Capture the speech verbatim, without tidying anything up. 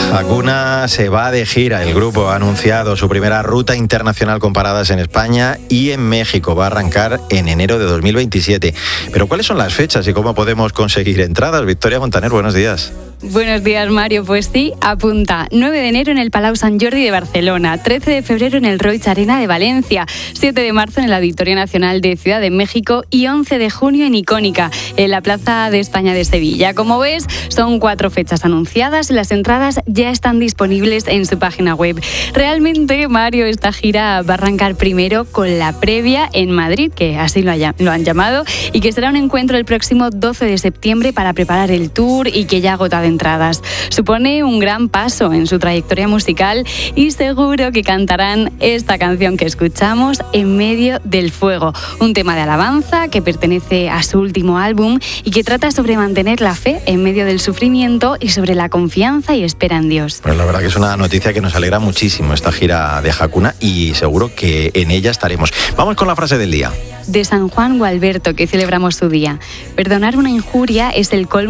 Hakuna se va de gira. El grupo ha anunciado su primera ruta internacional con paradas en España y en México. Va a arrancar en enero de dos mil veintisiete. Pero ¿cuáles son las fechas y cómo podemos conseguir entradas? Victoria Montaner, buenos días. Buenos días, Mario. Pues sí, apunta. nueve de enero en el Palau Sant Jordi de Barcelona, trece de febrero en el Roig Arena de Valencia, siete de marzo en el Auditorio Nacional de Ciudad de México y once de junio en Icónica, en la Plaza de España de Sevilla. Como ves, son cuatro fechas anunciadas y las entradas ya están disponibles en su página web. Realmente, Mario, esta gira va a arrancar primero con la previa en Madrid, que así lo, haya, lo han llamado, y que será un encuentro el próximo doce de septiembre para preparar el tour y que ya ha agotado entradas. Supone un gran paso en su trayectoria musical y seguro que cantarán esta canción que escuchamos, En medio del fuego, un tema de alabanza que pertenece a su último álbum y que trata sobre mantener la fe en medio del sufrimiento y sobre la confianza y espera en Dios. Pues la verdad que es una noticia que nos alegra muchísimo, esta gira de Hakuna, y seguro que en ella estaremos. Vamos con la frase del día. De San Juan Gualberto, que celebramos su día. Perdonar una injuria es el colmo